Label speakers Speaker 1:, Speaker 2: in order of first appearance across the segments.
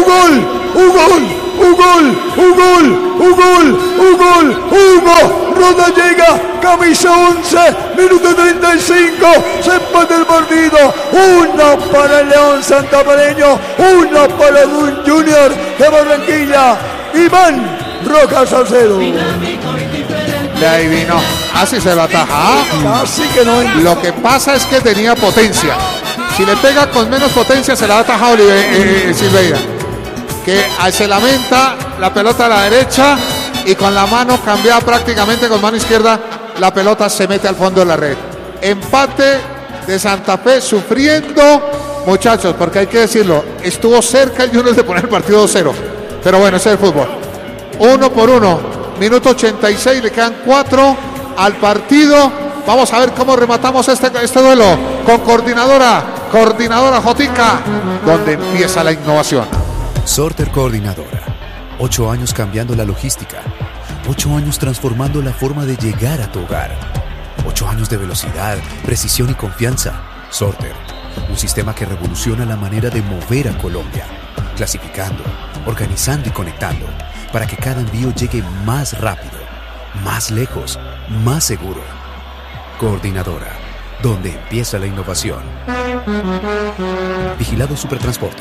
Speaker 1: Hugo Rodallega, camisa 11, minuto 35, se empata el partido, 1 para el León santapareño, 1 para el Junior de Barranquilla, Iván Roca Salcedo.
Speaker 2: De ahí vino, así se lo ataja.
Speaker 1: Casi que no.
Speaker 2: Lo que pasa es que tenía potencia. Si le pega con menos potencia se la ha atajado Silveira, que se lamenta la pelota a la derecha y con la mano cambiada prácticamente con mano izquierda la pelota se mete al fondo de la red. Empate de Santa Fe sufriendo, muchachos, porque hay que decirlo, estuvo cerca el Junior de poner el partido 2-0, pero bueno, ese es el fútbol. 1-1, minuto 86, le quedan 4 al partido. Vamos a ver cómo rematamos este duelo con Coordinadora Jotica, donde empieza la innovación.
Speaker 3: Sorter Coordinadora, 8 años cambiando la logística, 8 años transformando la forma de llegar a tu hogar, 8 años de velocidad, precisión y confianza. Sorter, un sistema que revoluciona la manera de mover a Colombia, clasificando, organizando y conectando, para que cada envío llegue más rápido, más lejos, más seguro. Coordinadora, donde empieza la innovación. Vigilado Supertransporte.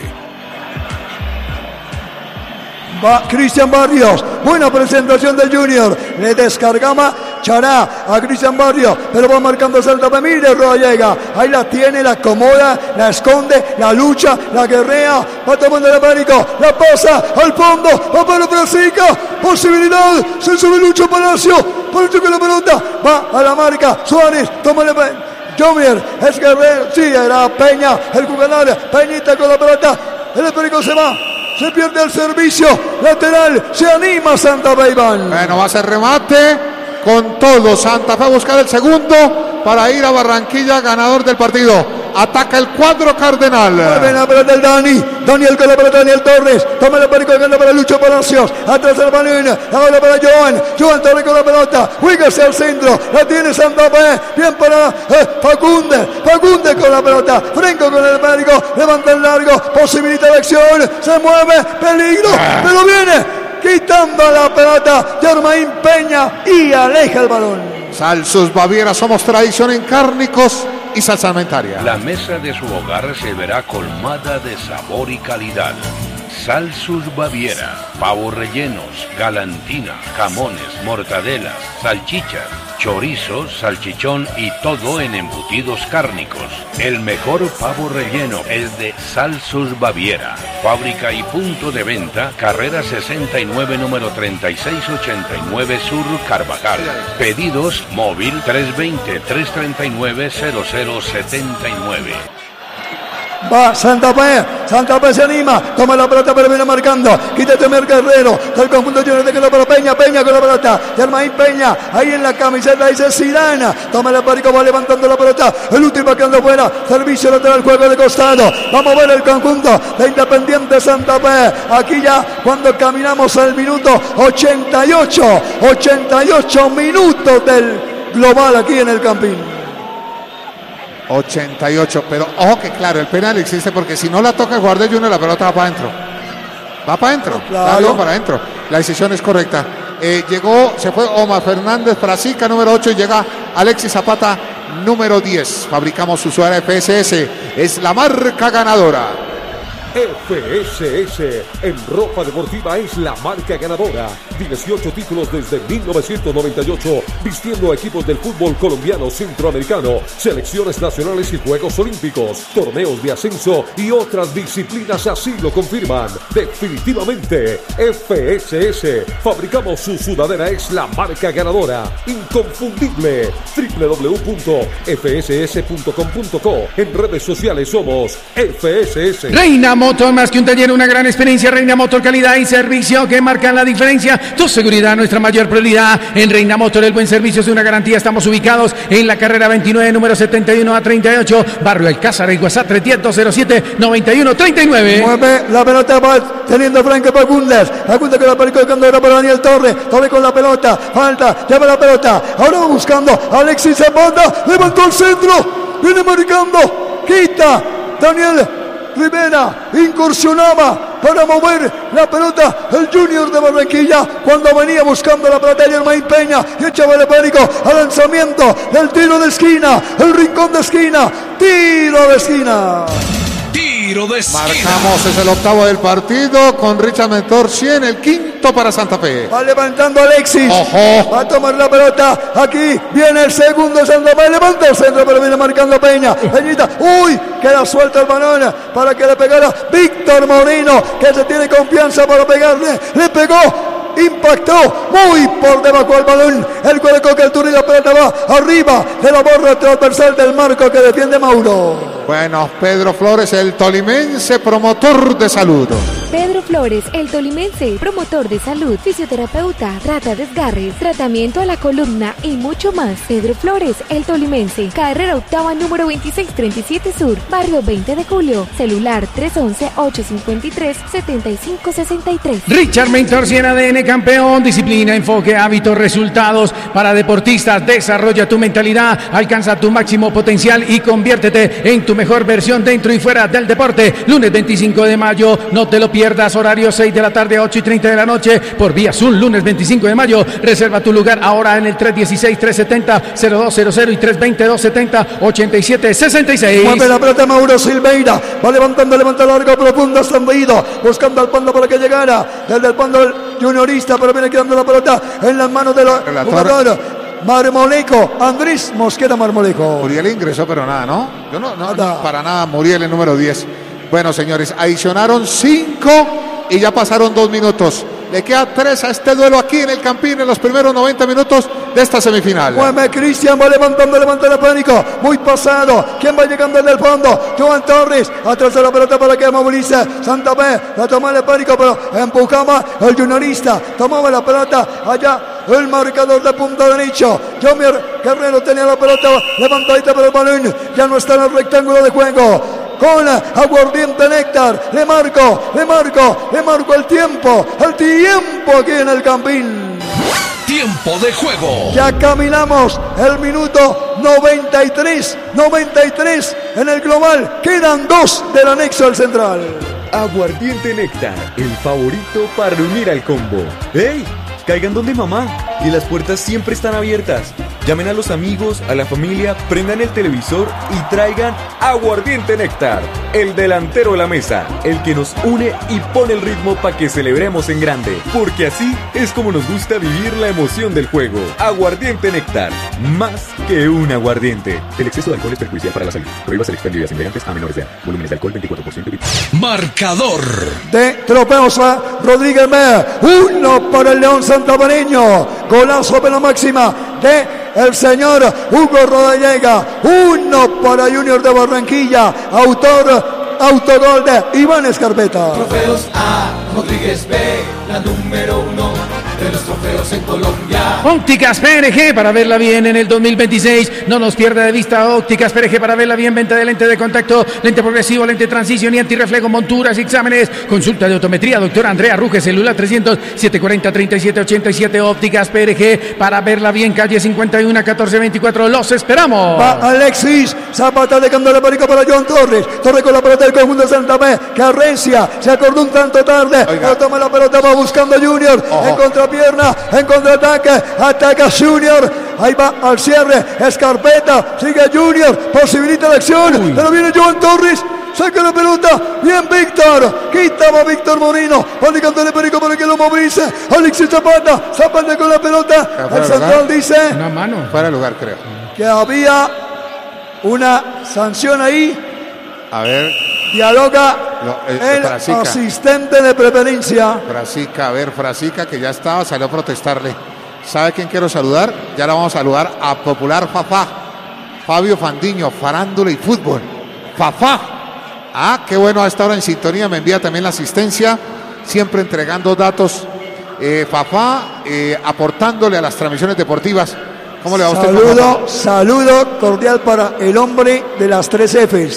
Speaker 1: Va Cristian Barrios, buena presentación del Junior, le descargaba Chará a Cristian Barrios, pero va marcando Santa Fe, mire Rodallega, ahí la tiene, la acomoda, la esconde, la lucha, la guerrea, va tomando el pánico, la pasa al fondo, va para Francisca, posibilidad, se sube Lucho Palacio con la pelota, va a la marca, Suárez, toma el Jomier, es Guerrero, sí, era Peña, el jugador, Peñita con la pelota, el perico se va. Se pierde el servicio lateral. Se anima Santa Fe, Iván.
Speaker 2: Bueno, va a ser remate con todo. Santa Fe a buscar el segundo para ir a Barranquilla, ganador del partido. Ataca el cuadro cardenal.
Speaker 1: Mueve la pelota del Daniel con la pelota, Daniel Torres. Toma el perico, gana para Lucho Palacios. Atrás el balón. Ahora para Joan Torres con la pelota. Juega hacia el centro. La tiene Santa Fe. Bien para Fagundes con la pelota. Franco con el perico. Levanta el largo. Posibilita la acción. Se mueve. Peligro. Pero viene quitando la pelota Germain Peña y aleja el balón.
Speaker 2: Salsus Baviera, somos tradición en cárnicos y salsa alimentaria.
Speaker 4: La mesa de su hogar se verá colmada de sabor y calidad. Salsus Baviera, pavos rellenos, galantina, jamones, mortadelas, salchichas, chorizo, salchichón y todo en embutidos cárnicos. El mejor pavo relleno es de Salsus Baviera. Fábrica y punto de venta, carrera 69, número 3689 Sur, Carvajal. Pedidos móvil 320-339-0079.
Speaker 1: Va Santa Fe se anima, toma la pelota pero viene marcando, quítate Guerrero, del conjunto Junior de queda para Peña con la pelota, Germain Peña, ahí en la camiseta dice Zidane, toma el perico, va levantando la pelota, el último quedando fuera, servicio lateral, juego de costado, vamos a ver el conjunto de Independiente Santa Fe, aquí ya cuando caminamos al minuto 88 minutos del global aquí en el Campín.
Speaker 2: 88, pero ojo que claro, el penal existe porque si no la toca el jugador de Junior, la pelota va para adentro. Va para adentro, claro. Para adentro. La decisión es correcta. Se fue Omar Fernández Frasica, número 8, y llega Alexis Zapata, número 10. Fabricamos su suela FSS, es la marca ganadora.
Speaker 5: FSS en ropa deportiva es la marca ganadora. 18 títulos desde 1998, vistiendo a equipos del fútbol colombiano, centroamericano, selecciones nacionales y Juegos Olímpicos, torneos de ascenso y otras disciplinas así lo confirman. Definitivamente, FSS. Fabricamos su sudadera, es la marca ganadora. Inconfundible. www.fss.com.co. En redes sociales somos FSS.
Speaker 6: Reina Motor, más que un taller, una gran experiencia. Reina Motor, calidad y servicio que marcan la diferencia. Tu seguridad, nuestra mayor prioridad. En Reina Motor, el buen servicio es una garantía. Estamos ubicados en la carrera 29, número 71 a 38, Barrio Alcázar, en WhatsApp 300-07-91-39.
Speaker 1: Mueve la pelota, va teniendo Franco Fagundes con la pelota, colocando ahora para Daniel Torres con la pelota, falta, lleva la pelota, ahora va buscando Alexis Zapata, levantó el centro, viene marcando, quita Daniel Rivera, incursionaba para mover la pelota el Junior de Barranquilla cuando venía buscando la pelota Germain Peña y echaba el pánico al lanzamiento del tiro de esquina, el rincón de esquina, tiro de esquina.
Speaker 3: Tiro de esquina.
Speaker 2: Marcamos, es el octavo del partido con Richard Mentor 100, el quinto para Santa Fe.
Speaker 1: Va levantando Alexis.
Speaker 2: Ojo.
Speaker 1: Va a tomar la pelota. Aquí viene el segundo de Santa Fe. Levanta el centro, pero viene marcando Peña. Peñita. Uy, queda suelto el balón para que le pegara Víctor Moreno, que se tiene confianza para pegarle. Le pegó. Impactó muy por debajo del balón. El Cuereco que el turno y la pelota va arriba de la borra transversal del marco que defiende Mauro.
Speaker 2: Bueno, Pedro Flores, el tolimense, promotor de salud.
Speaker 7: Pedro Flores, el tolimense, promotor de salud, fisioterapeuta, trata desgarres, tratamiento a la columna y mucho más. Pedro Flores, el tolimense, carrera octava número 2637 Sur, barrio 20 de Julio, celular 311-853-7563.
Speaker 6: Richard Mentor 100 ADN campeón, disciplina, enfoque, hábitos, resultados para deportistas. Desarrolla tu mentalidad, alcanza tu máximo potencial y conviértete en tu mejor versión dentro y fuera del deporte. Lunes 25 de mayo, no te lo pierdas, horario 6 de la tarde, 8:30 de la noche, por vía Zoom, lunes 25 de mayo. Reserva tu lugar ahora en el 316-370-0200 y 320-270-8766.
Speaker 1: Mueve la pelota Mauro Silveira, va levanta largo, profundo, extendido, buscando al fondo para que llegara, desde el fondo el juniorista, pero viene quedando la pelota en las manos del jugador Marmolejo, Andrés Mosquera Marmolejo.
Speaker 2: Muriel ingresó, pero nada, ¿no? Yo no,
Speaker 1: Nada.
Speaker 2: para nada, Muriel, el número 10. Bueno, señores, adicionaron 5 y ya pasaron 2 minutos. Le queda 3 a este duelo aquí en el Campín en los primeros 90 minutos de esta semifinal.
Speaker 1: Mueve Cristian, va levanta el pánico, muy pasado. ¿Quién va llegando desde el fondo? Joan Torres, atrás de la pelota para que movilice Santa Fe, la toma el pánico, pero empujaba el juniorista, tomaba la pelota allá. El marcador de punta derecho, Jomier Guerrero tenía la pelota levantadita por el balón, ya no está en el rectángulo de juego. Con aguardiente Néctar, le marco el tiempo aquí en el Campín.
Speaker 3: Tiempo de juego.
Speaker 1: Ya caminamos el minuto 93 en el global, quedan 2 del anexo al central.
Speaker 8: Aguardiente Néctar, el favorito para reunir al combo. ¡Ey! Caigan donde mamá, y las puertas siempre están abiertas. Llamen a los amigos, a la familia, prendan el televisor y traigan Aguardiente Néctar, el delantero de la mesa, el que nos une y pone el ritmo para que celebremos en grande, porque así es como nos gusta vivir la emoción del juego. Aguardiente Néctar, más que un aguardiente. El exceso de alcohol es perjudicial para la salud. Prohíbas el expendio de embriagantes a menores de edad. Volúmenes de alcohol 24%.
Speaker 3: Marcador
Speaker 1: de trofeos a Rodríguez Mea, 1 para el León santafareño, golazo de la máxima de el señor Hugo Rodallega, 1 para Junior de Barranquilla, autogol de Iván Escarpeta.
Speaker 9: Trofeos a Rodríguez B, la número 1 de los trofeos en Colombia.
Speaker 6: Ópticas PRG para verla bien en el 2026. No nos pierda de vista Ópticas PRG para verla bien. Venta de lente de contacto, lente progresivo, lente de transición y antirreflejo, monturas y exámenes. Consulta de optometría, doctora Andrea Ruge, celular 300-740-3787. Ópticas PRG para verla bien. Calle 51, 1424. Los esperamos.
Speaker 1: Va Alexis Zapata dejando el pánico para John Torres. Torres con la pelota del conjunto de Santa Fe, que arrecia, se acordó un tanto tarde. Pero toma la pelota, va buscando Junior. En contrapierna, en contraataque, ataca Junior. Ahí va al cierre, Escarpeta, sigue Junior, posibilita la acción, pero viene Joan Torres. Saca la pelota, bien Víctor, quitaba Víctor Moreno, va dejando el pánico para que lo movilice. Alexis Zapata con la pelota. El central dice
Speaker 6: una mano
Speaker 2: fuera de lugar, creo,
Speaker 1: que había una sanción ahí.
Speaker 2: A ver,
Speaker 1: dialoga el
Speaker 2: Frasica,
Speaker 1: asistente de preferencia.
Speaker 2: Frasica, a ver, Frasica, que ya estaba, salió a protestarle. ¿Sabe quién quiero saludar? Ya la vamos a saludar a Popular Fafá, Fabio Fandiño, farándula y fútbol. Fafá. Ah, qué bueno, a esta hora en sintonía, me envía también la asistencia, siempre entregando datos. Fafá, aportándole a las transmisiones deportivas. ¿Cómo le va a usted?
Speaker 1: Saludo cordial para el hombre de las 3 Fs.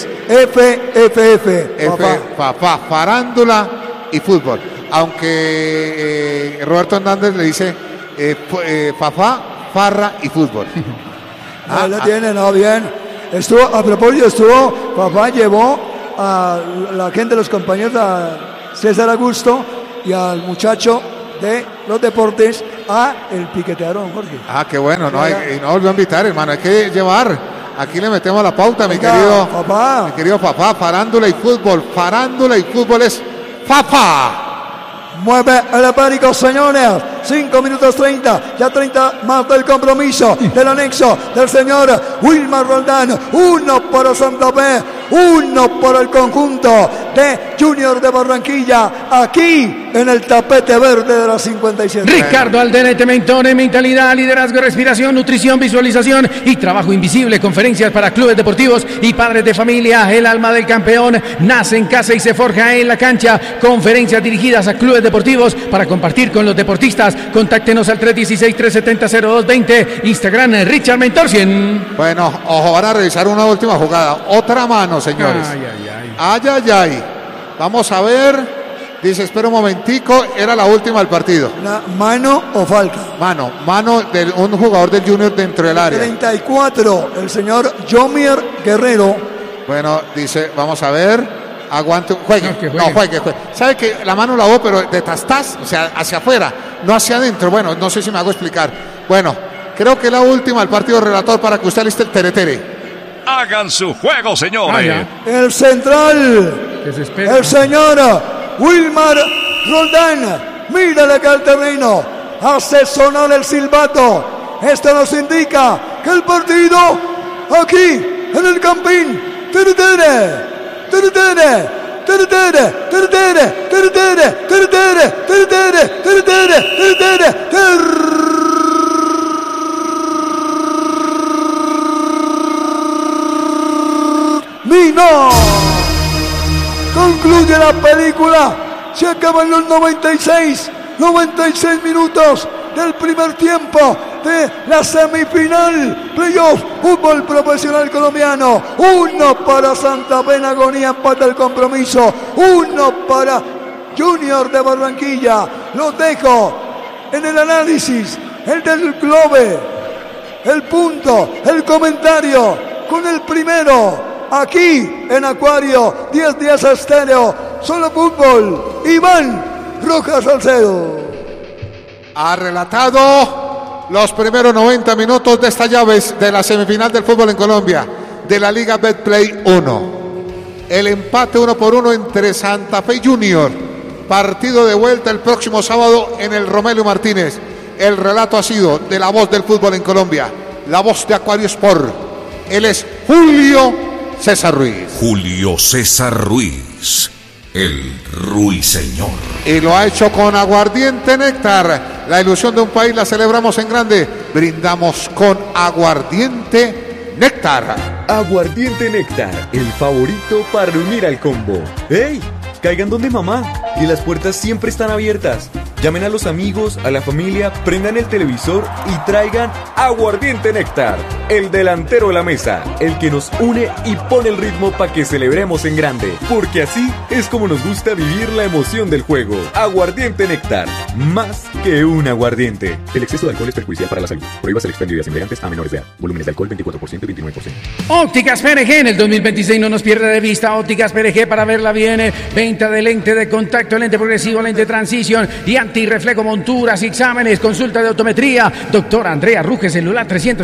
Speaker 2: Fafá, farándula y fútbol. Aunque Roberto Hernández le dice Fafá, farra y fútbol.
Speaker 1: Lo tiene, no, bien. Estuvo, a propósito, Fafá llevó a la gente, los compañeros, a César Augusto, y al muchacho de los deportes, a el piqueteador, don Jorge.
Speaker 2: Ah, qué bueno, y no volvió a invitar, hermano, hay que llevar. Aquí le metemos la pauta, mi querido papá, farándula y fútbol es papá.
Speaker 1: Mueve el América, señores. 5 minutos 30, ya 30 más del compromiso del anexo del señor Wilmar Roldán. 1 para Santa Fe, 1 para el conjunto de Junior de Barranquilla, aquí en el tapete verde de la 57.
Speaker 6: Ricardo Alderete, mentor en mentalidad, liderazgo, respiración, nutrición, visualización y trabajo invisible. Conferencias para clubes deportivos y padres de familia. El alma del campeón nace en casa y se forja en la cancha. Conferencias dirigidas a clubes deportivos para compartir con los deportistas. Contáctenos al 316-370-0220. Instagram Richard Mentor 100.
Speaker 2: Bueno, ojo, van a revisar una última jugada. Otra mano, señores. Ay. Vamos a ver. Dice, espera un momentico, era la última del partido.
Speaker 1: ¿Mano o falta?
Speaker 2: Mano de un jugador del Junior dentro del área.
Speaker 1: 34, el señor Jomier Guerrero.
Speaker 2: Bueno, dice, vamos a ver. Aguante, juegue. Sabe que la mano la hago, pero de tastas, o sea, hacia afuera, no hacia adentro. Bueno, no sé si me hago explicar. Bueno, creo que es la última del partido, relator, para que usted liste el tere.
Speaker 10: Hagan su juego, señores.
Speaker 1: El central, el señor Wilmar Roldán. Mírale acá al terreno. Hace sonar el silbato. Esto nos indica que el partido aquí en el Campín tere. Mino. Concluye la película. Se acaban los 96 minutos del primer tiempo de la semifinal playoff fútbol profesional colombiano. 1 para Santa Fe en agonía, empata el compromiso. 1 para Junior de Barranquilla. Los dejo en el análisis, el del Globe, el punto, el comentario con el primero. Aquí en Acuario 10 días estéreo, solo fútbol. Iván Rojas Salcedo
Speaker 2: ha relatado los primeros 90 minutos de estas llaves de la semifinal del fútbol en Colombia, de la Liga Betplay 1. El empate 1-1 entre Santa Fe y Junior. Partido de vuelta el próximo sábado en el Romelio Martínez. El relato ha sido de la voz del fútbol en Colombia, la voz de Acuario Sport. Él es Julio César Ruiz.
Speaker 10: Julio César Ruiz, el Ruiseñor.
Speaker 2: Y lo ha hecho con Aguardiente Néctar. La ilusión de un país la celebramos en grande. Brindamos con Aguardiente Néctar.
Speaker 8: Aguardiente Néctar, el favorito para reunir al combo. ¡Ey! Caigan donde mamá, y las puertas siempre están abiertas. Llamen a los amigos, a la familia, prendan el televisor y traigan Aguardiente Néctar, el delantero de la mesa, el que nos une y pone el ritmo para que celebremos en grande, porque así es como nos gusta vivir la emoción del juego. Aguardiente Néctar, más que un aguardiente.
Speaker 5: El exceso de alcohol es perjudicial para la salud. Prohíbas el expendio de embriagantes a menores de edad. Volúmenes de alcohol 24% y 29%.
Speaker 6: Ópticas PRG en el 2026 no nos pierde de vista. Ópticas PRG para verla bien. Venta de lente de contacto, lente progresivo, lente de transición y antirreflejo, monturas y exámenes. Consulta de optometría. Doctora Andrea Ruge, celular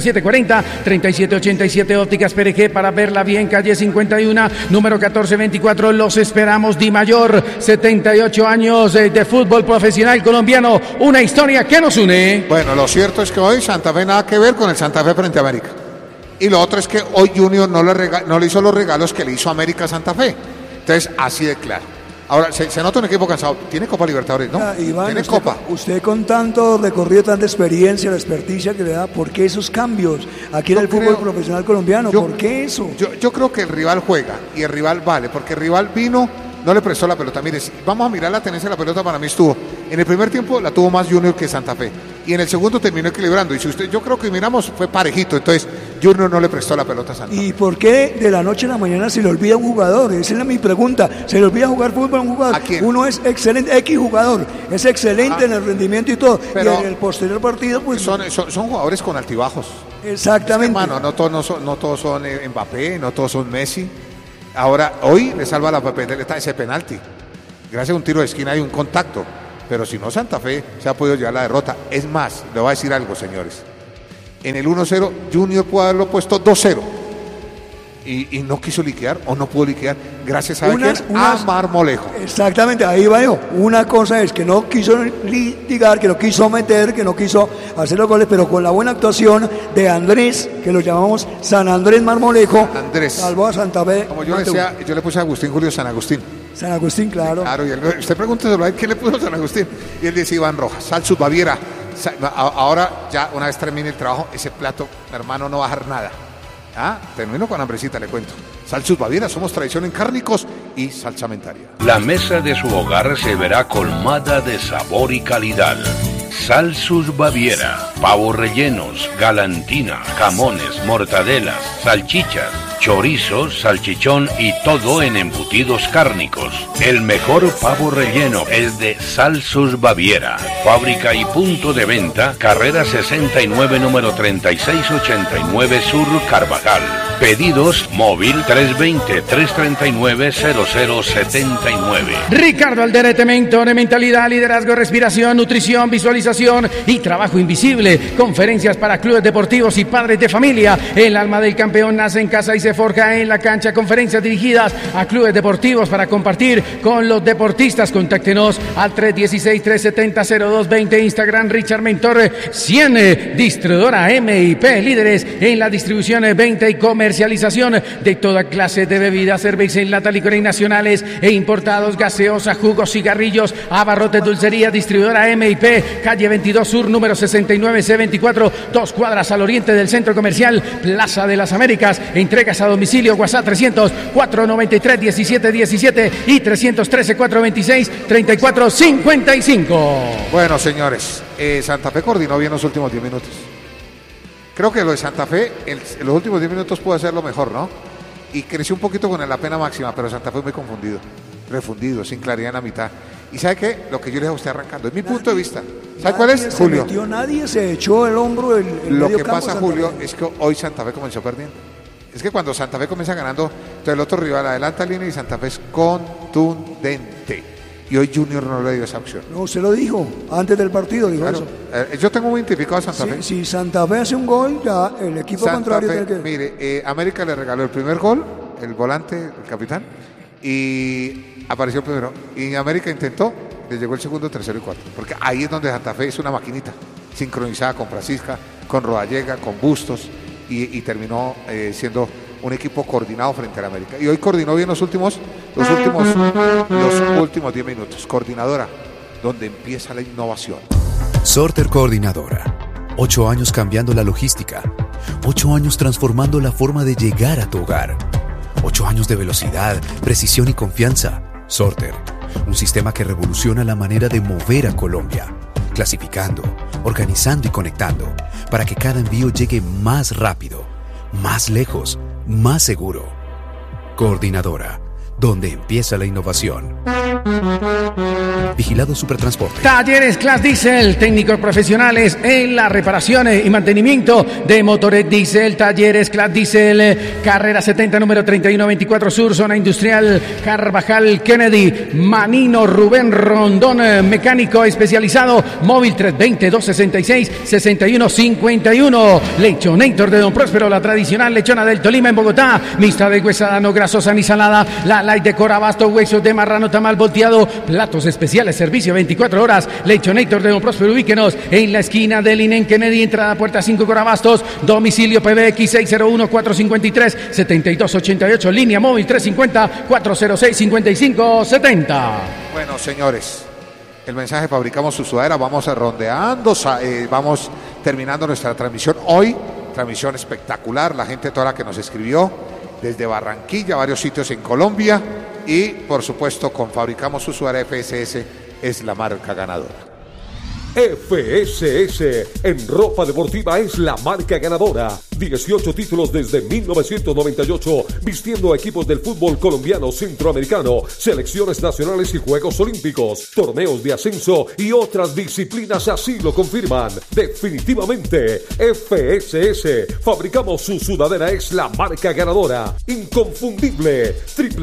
Speaker 6: 307-40-3787. Ópticas PRG para verla bien. Calle 51, número 1424. Los esperamos. Di Mayor, 78 años de fútbol profesional colombiano. Una historia que nos une.
Speaker 2: Bueno, lo cierto es que hoy Santa Fe nada que ver con el Santa Fe frente a América. Y lo otro es que hoy Junior no le hizo los regalos que le hizo América a Santa Fe. Entonces, así de claro. Ahora, se nota un equipo cansado. Tiene Copa Libertadores, ¿no?
Speaker 1: Iván,
Speaker 2: tiene Copa.
Speaker 1: Usted con tanto recorrido, tanta experiencia, la experticia que le da, ¿por qué esos cambios aquí en el fútbol profesional colombiano? ¿Por qué eso?
Speaker 2: Yo creo que el rival juega y el rival vale, porque el rival vino, no le prestó la pelota. Mire, vamos a mirar la tenencia de la pelota, para mí estuvo. En el primer tiempo la tuvo más Junior que Santa Fe. Y en el segundo terminó equilibrando. Y si yo creo que miramos, fue parejito. Entonces, Junior no le prestó la pelota a Santa Fe.
Speaker 1: ¿Y por qué de la noche a la mañana se le olvida un jugador? Esa es mi pregunta. ¿Se le olvida jugar fútbol a un jugador?
Speaker 2: ¿A quién?
Speaker 1: Uno es excelente, X jugador. Es excelente en el rendimiento y todo. Pero y en el posterior partido, pues...
Speaker 2: Son jugadores con altibajos.
Speaker 1: Exactamente.
Speaker 2: Hermano, no todos son Mbappé, no todos son Messi. Ahora, hoy le salva la papeleta ese penalti. gracias a un tiro de esquina y un contacto. Pero si no, Santa Fe se ha podido llevar la derrota. Es más, le voy a decir algo, señores. En el 1-0, Junior pudo haberlo puesto 2-0. Y no quiso liquidar o no pudo liquidar gracias a Marmolejo.
Speaker 1: Exactamente, ahí va yo. Una cosa es que no quiso litigar, que no quiso meter, que no quiso hacer los goles, pero con la buena actuación de Andrés, que lo llamamos San Andrés Marmolejo, salvó a Santa Fe.
Speaker 2: Como yo decía, yo le puse a Agustín Julio San Agustín.
Speaker 1: San Agustín, claro.
Speaker 2: Claro, y usted pregúnteselo a él, ¿quién le puso San Agustín? Y él dice Iván Rojas, Salsus Baviera. Ahora, ya una vez termine el trabajo, ese plato, hermano, no va a bajar nada. Termino con hambrecita, le cuento. Salsus Baviera, somos tradición en cárnicos y salsamentaria.
Speaker 4: La mesa de su hogar se verá colmada de sabor y calidad. Salsus Baviera, pavos rellenos, galantina, jamones, mortadelas, salchichas, chorizos, salchichón y todo en embutidos cárnicos. El mejor pavo relleno es de Salsus Baviera. Fábrica y punto de venta, carrera 69, número 3689 Sur, Carvajal. Pedidos móvil 320-339-0079.
Speaker 6: Ricardo Alderete, mentor en mentalidad, liderazgo, respiración, nutrición, visualización y trabajo invisible. Conferencias para clubes deportivos y padres de familia. El alma del campeón nace en casa y se forja en la cancha. Conferencias dirigidas a clubes deportivos para compartir con los deportistas. Contáctenos al 316-370-0220. Instagram Richard Mentor 100. Distribuidora MIP, líderes en la distribución, venta y comercialización de toda clase de bebidas, cerveza en lata, licores nacionales e importados, gaseosa, jugos, cigarrillos, abarrotes, dulcería. Distribuidora MIP, calle 22 Sur, número 69C24, 2 cuadras al oriente del Centro Comercial Plaza de las Américas. Entregas a domicilio. WhatsApp 300-493-1717 y 313-426-3455.
Speaker 2: Bueno, señores, Santa Fe coordinó bien los últimos 10 minutos. Creo que lo de Santa Fe en los últimos 10 minutos pudo hacerlo mejor, ¿no? Y creció un poquito con la pena máxima, pero Santa Fe muy confundido, refundido, sin claridad en la mitad. ¿Y sabe qué? Lo que yo le dije a usted arrancando, es mi punto de vista. ¿Sabe cuál es, Julio?
Speaker 1: Nadie se echó el hombro.
Speaker 2: Lo que pasa, Julio, es que hoy Santa Fe comenzó perdiendo. Es que cuando Santa Fe comienza ganando, entonces el otro rival adelanta línea y Santa Fe es contundente. Y hoy Junior no le dio esa opción.
Speaker 1: No, se lo dijo antes del partido, dijo eso.
Speaker 2: Yo tengo muy identificado a Santa Fe.
Speaker 1: Si Santa Fe hace un gol, ya el equipo contrario tiene que...
Speaker 2: Mire, América le regaló el primer gol, el volante, el capitán, y apareció el primero. Y América intentó, le llegó el segundo, tercero y cuarto. Porque ahí es donde Santa Fe es una maquinita, sincronizada con Francisca, con Rodallega, con Bustos, y terminó siendo un equipo coordinado frente al América. Y hoy coordinó bien los últimos 10 minutos. Coordinadora, donde empieza la innovación.
Speaker 3: Sorter Coordinadora. 8 años cambiando la logística. 8 años transformando la forma de llegar a tu hogar. 8 años de velocidad, precisión y confianza. Sorter. Un sistema que revoluciona la manera de mover a Colombia. Clasificando, organizando y conectando. Para que cada envío llegue más rápido, más lejos, más seguro. Coordinadora, donde empieza la innovación. Vigilado Supertransporte.
Speaker 6: Talleres Class Diesel, técnicos profesionales en la reparación y mantenimiento de motores diésel. Talleres Class Diesel, carrera 70, número 3124 Sur, zona industrial Carvajal, Kennedy, Manino, Rubén Rondón, mecánico especializado, móvil 320-266-6151. Lechonator de Don Próspero, la tradicional lechona del Tolima en Bogotá, mixta de huesada, no grasosa ni salada, la light de Corabasto, huesos de marrano, tamal volteado, platos especiales, servicio 24 horas. Lechonator de Don Próspero, ubíquenos en la esquina del INEN Kennedy, entrada puerta 5 Corabastos, domicilio PBX 601-453-7288, línea móvil 350-406-5570.
Speaker 2: Bueno, señores, el mensaje Fabricamos su Sudadera, vamos rondeando, vamos terminando nuestra transmisión hoy, transmisión espectacular, la gente toda la que nos escribió desde Barranquilla, varios sitios en Colombia, y por supuesto con Fabricamos su Sudadera, FSS es la marca ganadora.
Speaker 5: FSS en ropa deportiva es la marca ganadora. 18 títulos desde 1998, vistiendo a equipos del fútbol colombiano centroamericano, selecciones nacionales y Juegos Olímpicos, torneos de ascenso y otras disciplinas así lo confirman. Definitivamente, FSS. Fabricamos su sudadera, es la marca ganadora. Inconfundible.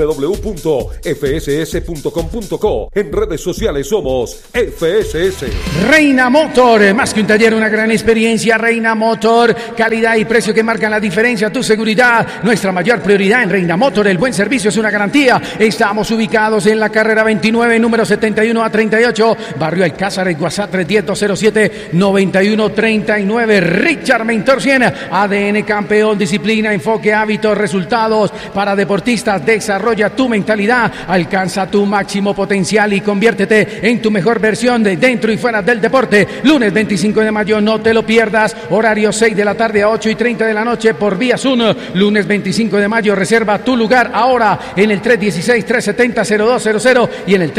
Speaker 5: www.fss.com.co. En redes sociales somos FSS.
Speaker 6: Reina Motor, más que un taller, una gran experiencia. Reina Motor, calidad y precio que marcan la diferencia. Tu seguridad, nuestra mayor prioridad en Reina Motor. El buen servicio es una garantía. Estamos ubicados en la carrera 29, número 71 a 38, barrio Alcázar, en WhatsApp 310-07-9139. Richard Mentor 100, ADN campeón, disciplina, enfoque, hábitos, resultados para deportistas. Desarrolla tu mentalidad, alcanza tu máximo potencial y conviértete en tu mejor versión de dentro y fuera del deporte. Lunes 25 de mayo, no te lo pierdas. Horario 6 de la tarde a 8:30 de la noche por vía Zoom. Lunes 25 de mayo, reserva tu lugar ahora en el 316-370-0200 y en el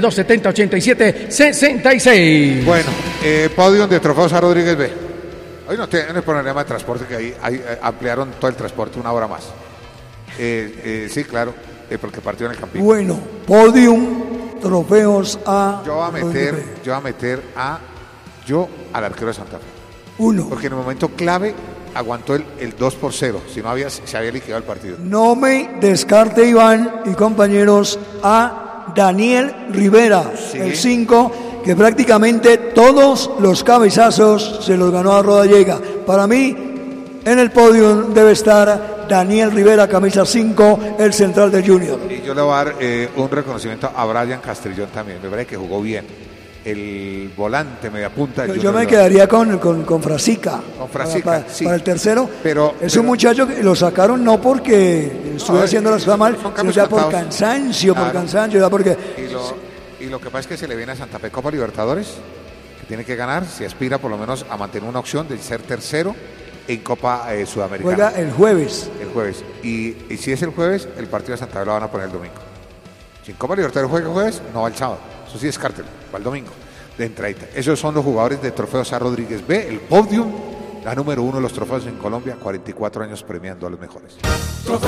Speaker 6: 320-270-8766.
Speaker 2: Bueno, podium de Trofeo Sá Rodríguez B. Hoy no tiene problema de transporte, que ahí ampliaron todo el transporte una hora más. Sí, claro, porque partió en el Campín.
Speaker 1: Bueno, podium, trofeos A.
Speaker 2: Yo voy a meter al arquero de Santa Fe.
Speaker 1: 1.
Speaker 2: Porque en el momento clave aguantó el 2-0, si no se había liquidado el partido.
Speaker 1: No me descarte, Iván y compañeros, a Daniel Rivera, sí, el 5, que prácticamente todos los cabezazos se los ganó a Rodallega. Para mí, en el podio debe estar Daniel Rivera, camisa 5, el central del Junior.
Speaker 2: Y yo le voy a dar un reconocimiento a Brian Castrillón también, me parece que jugó bien. El volante media punta.
Speaker 1: Yo me quedaría con Frasica.
Speaker 2: Con Frasica,
Speaker 1: sí. Para el tercero. Pero un muchacho que lo sacaron no porque estuvo haciendo las cosas mal, sino ya por cansancio, claro. Ya porque...
Speaker 2: Y lo que pasa es que se le viene a Santa Fe Copa Libertadores, que tiene que ganar, si aspira por lo menos a mantener una opción de ser tercero en Copa Sudamericana.
Speaker 1: Juega el jueves.
Speaker 2: Y si es el jueves, el partido de Santa Fe lo van a poner el domingo. Si en Copa Libertadores juega el jueves, no va el sábado. Eso sí, descártelo, va el domingo, de entradita. Esos son los jugadores de Trofeo Sá Rodríguez B, el podium, la número 1 de los trofeos en Colombia, 44 años premiando a los mejores.